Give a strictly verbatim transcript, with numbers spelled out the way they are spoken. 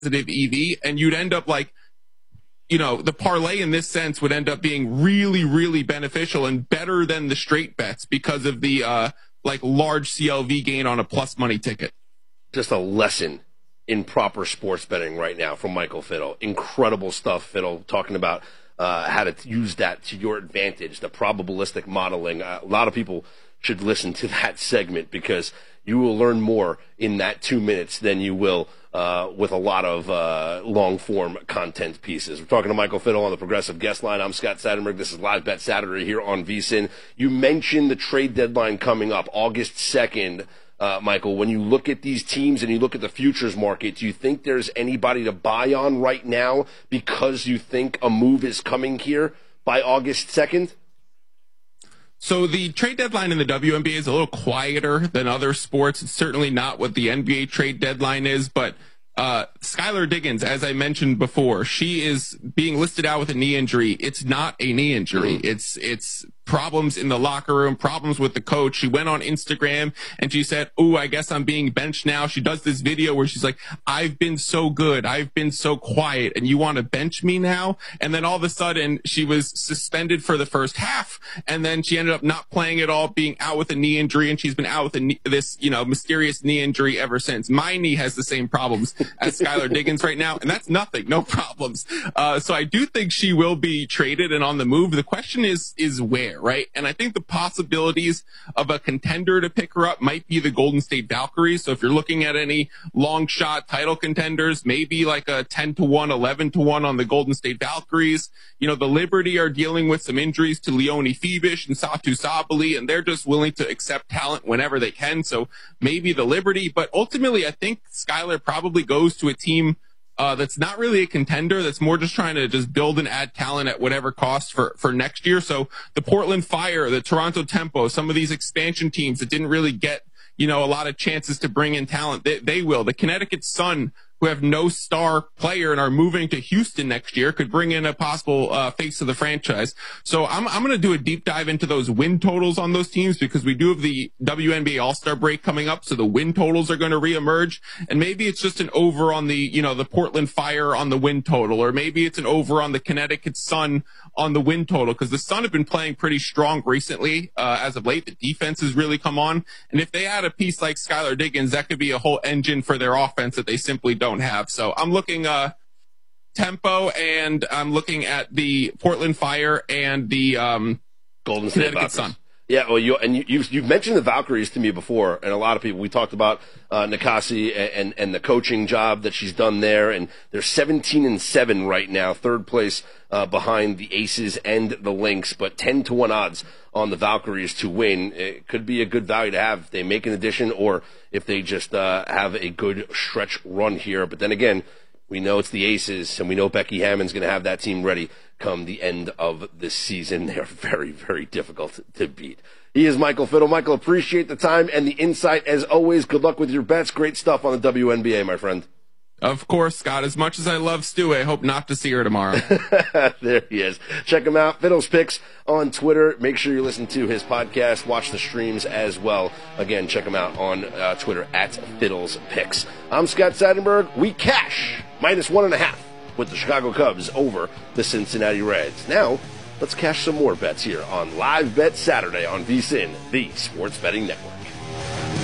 E V, and you'd end up like, you know, the parlay in this sense would end up being really, really beneficial and better than the straight bets because of the uh, like large C L V gain on a plus money ticket. Just a lesson in proper sports betting right now from Michael Fiddle. Incredible stuff, Fiddle, talking about uh, how to use that to your advantage, the probabilistic modeling. Uh, a lot of people should listen to that segment because you will learn more in that two minutes than you will uh, with a lot of uh, long-form content pieces. We're talking to Michael Fiddle on the Progressive Guest Line. I'm Scott Seidenberg. This is Live Bet Saturday here on V S I N. You mentioned the trade deadline coming up August second. Uh, Michael, when you look at these teams and you look at the futures market, do you think there's anybody to buy on right now because you think a move is coming here by August second? So the trade deadline in the W N B A is a little quieter than other sports. It's certainly not what the N B A trade deadline is, but uh, Skylar Diggins, as I mentioned before, she is being listed out with a knee injury. It's not a knee injury. Mm-hmm. It's, it's problems in the locker room, problems with the coach. She went on Instagram and she said, "Ooh, I guess I'm being benched now." She does this video where she's like, "I've been so good. I've been so quiet and you want to bench me now?" And then all of a sudden she was suspended for the first half. And then she ended up not playing at all, being out with a knee injury. And she's been out with a knee, this, you know, mysterious knee injury ever since. My knee has the same problems as Skylar Diggins right now. And that's nothing, no problems. Uh, so I do think she will be traded and on the move. The question is, is where? Right. And I think the possibilities of a contender to pick her up might be the Golden State Valkyries. So if you're looking at any long shot title contenders, maybe like a ten to one, eleven to one on the Golden State Valkyries. You know, the Liberty are dealing with some injuries to Leonie Phoebish and Satu Sabali, and they're just willing to accept talent whenever they can. So maybe the Liberty, but ultimately I think Skylar probably goes to a team Uh, that's not really a contender. That's more just trying to just build and add talent at whatever cost for, for next year. So the Portland Fire, the Toronto Tempo, some of these expansion teams that didn't really get, you know, a lot of chances to bring in talent, they, they will. The Connecticut Sun, who have no star player and are moving to Houston next year, could bring in a possible uh, face of the franchise. So I'm I'm going to do a deep dive into those win totals on those teams because we do have the W N B A All-Star break coming up, so the win totals are going to reemerge. And maybe it's just an over on the, you know, the Portland Fire on the win total, or maybe it's an over on the Connecticut Sun on the win total, because the Sun have been playing pretty strong recently uh, as of late. The defense has really come on. And if they add a piece like Skylar Diggins, that could be a whole engine for their offense that they simply don't have. So I'm looking uh Tempo, and I'm looking at the Portland Fire and the um Golden State Connecticut Valkyries. Sun. Yeah, well, you and you, you've, you've mentioned the Valkyries to me before, and a lot of people. We talked about uh, Nikasi and, and and the coaching job that she's done there, and they're seventeen and seven right now, third place uh, behind the Aces and the Lynx, but ten to one odds on the Valkyries to win. It could be a good value to have if they make an addition, or if they just uh, have a good stretch run here. But then again, we know it's the Aces, and we know Becky Hammond's going to have that team ready come the end of the season. They're very, very difficult to beat. He is Michael Fiddle. Michael, appreciate the time and the insight as always. Good luck with your bets. Great stuff on the W N B A, my friend. Of course, Scott. As much as I love Stu, I hope not to see her tomorrow. There he is. Check him out. Fiddle's Picks on Twitter. Make sure you listen to his podcast. Watch the streams as well. Again, check him out on uh, Twitter at Fiddle's Picks. I'm Scott Seidenberg. We cash minus one and a half with the Chicago Cubs over the Cincinnati Reds. Now, let's cash some more bets here on Live Bet Saturday on V S I N, the Sports Betting Network.